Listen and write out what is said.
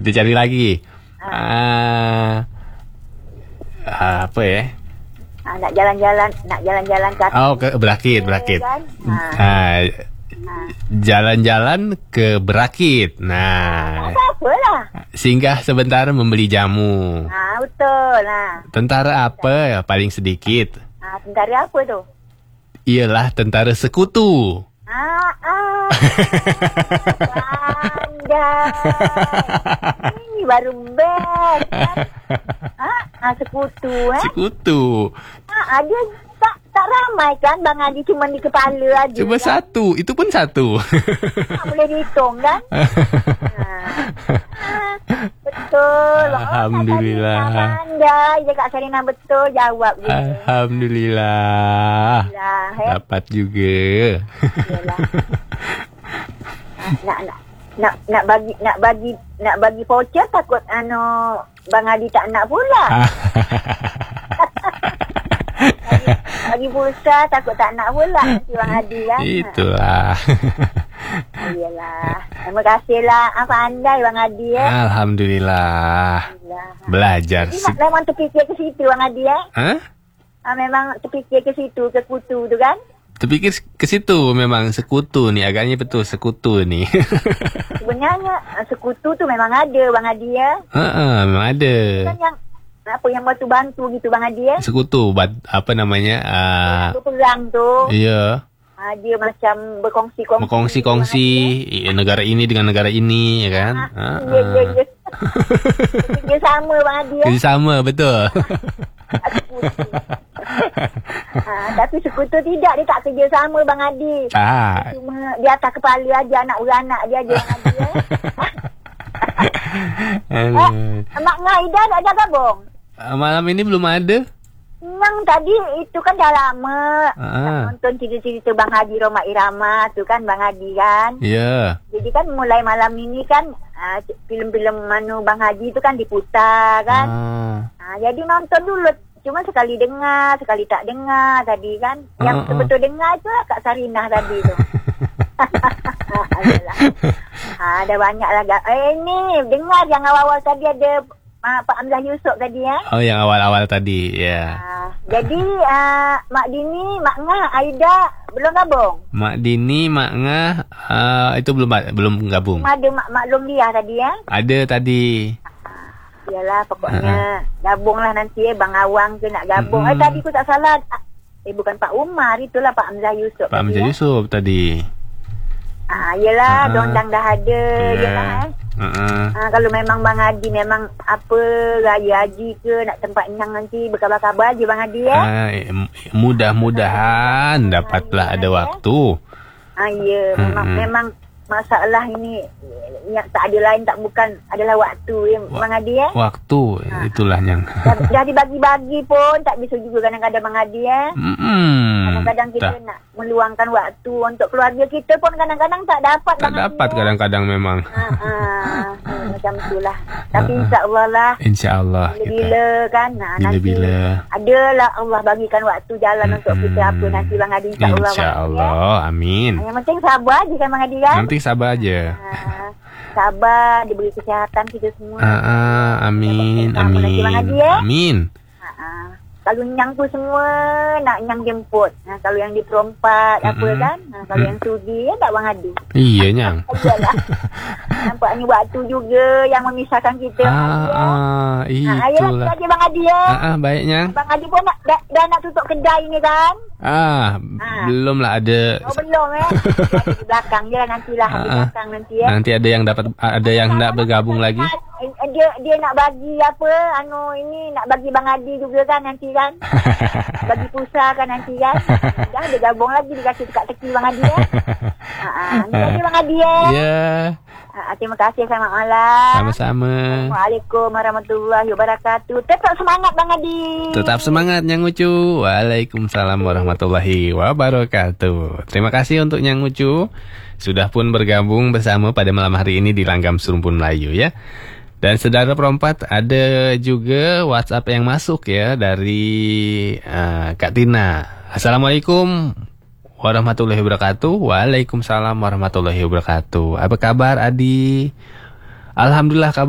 Kita cari lagi. Apa ya? Nak jalan-jalan ke Berakit. kan? Jalan-jalan ke Berakit. Nah, Apalah. singgah sebentar membeli jamu. Betul. Tentara apa ya paling sedikit? Tentara apa tu? Ialah tentara sekutu. Pandai. Ini baru best kan? Sekutu Sekutu. Ada tak ramai kan Bang Adi, cuma di kepala aja. Cuma kan? satu. Itu pun satu. Tak boleh dihitung kan? Betul. Alhamdulillah. Pandai je Kak Sarina, betul jawab je. Alhamdulillah. Dapat juga. Nak bagi voucher, takut Bang Adi tak nak pula. Bagi pulsa takut tak nak pula nanti Bang Adi kan. Itulah. Iyalah. Terima kasihlah. Pandai Bang Adi Alhamdulillah. Belajar. Memang terfikir ke situ Bang Adi memang terfikir ke situ, ke kutu tu kan. Terfikir ke situ memang sekutu ni. Agaknya betul sekutu ni. Sebenarnya sekutu tu memang ada Bang Adi memang ada. Kan yang bantu gitu Bang Adi Sekutu apa namanya? Berperang tu. Ya. Dia macam berkongsi negara ini dengan negara ini, ya kan? Ya. Dia sama Bang Adi Dia sama, betul. Tapi sekutu tidak, dia tak kerja sama Bang Adi. Cuma di atas kepala aja anak-beranak dia aja Bang Adi Mak Ngaida dah ada gabung? Malam ini belum ada. Yang tadi itu kan dah lama nonton cerita-cerita Bang Haji Roma Irama tu kan Bang Haji kan. Ya. Jadi kan mulai malam ini kan filem-filem Bang Haji tu kan diputar kan. Jadi nonton dulu. Cuma sekali dengar, sekali tak dengar tadi kan. Yang betul dengar tu lah Kak Sarinah tadi tu. Ada banyak lah. Ni dengar yang awal-awal tadi ada Pak Hamzah Yusof tadi Oh, yang awal-awal tadi, ya. Jadi Mak Dini, Mak Ngah, Aida belum gabung. Mak Dini, Mak Ngah itu belum gabung. Ada Mak Long Lia tadi Ada tadi. Yalah, pokoknya gabunglah nanti Bang Awang tu nak gabung. Tadi aku tak salah. Bukan Pak Umar, itulah Pak Hamzah Yusof. Pak Hamzah Yusof tadi. Yelah, dondang dah ada. Yelah kalau memang Bang Adi memang apa raya haji ke nak tempat nyang nanti berkabar-kabar je Bang Adi mudah-mudahan dapatlah ada waktu. Memang masalah ini yang tak ada lain tak bukan adalah waktu Bang Adi Waktu itulah yang dah dibagi-bagi pun tak bisa juga kadang-kadang Bang Adi kadang-kadang kita nak meluangkan waktu untuk keluarga kita pun kadang-kadang tak dapat. Tak dapat kadang-kadang memang. Macam itulah. Tapi insya-Allah bila kan bila adalah Allah bagikan waktu jalan untuk kita apa nanti Bang Adi insya-Allah. Amin. Yang penting sabar je kan Bang Adi kan. Nanti sabar aja. Sabar, diberi kesihatan kita semua. Amin. Amin. Kalau nyang tu semua nak nyang jemput. Kalau yang di perompak apa kan. Kalau yang sudi tak Bang Adi. Iya nyang. Nampaknya waktu juga yang memisahkan kita. Itulah. Bang Adi baik nyang. Bang Adi pun dah nak tutup kedai ni kan. Belum lah ada. Belum di belakang je nantilah di belakang nanti Nanti ada yang dapat, ada yang nak bergabung lagi. Dia nak bagi apa ini nak bagi Bang Adi juga kan nanti kan. Bagi pulsa kan nanti kan. Dah ada gabung lagi dikasih dekat teki Bang Adi terima kasih Bang Adi Ya. Terima kasih, selamat malam. Sama-sama. Waalaikumsalam warahmatullahi wabarakatuh. Tetap semangat Bang Adi. Tetap semangat Nyang Ucu. Waalaikumsalam warahmatullahi wabarakatuh. Terima kasih untuk Nyang Ucu sudah pun bergabung bersama pada malam hari ini di Langgam Serumpun Melayu ya. Dan saudara perempat, ada juga WhatsApp yang masuk ya dari Kak Tina. Assalamualaikum warahmatullahi wabarakatuh. Waalaikumsalam warahmatullahi wabarakatuh. Apa kabar Adi? Alhamdulillah kabar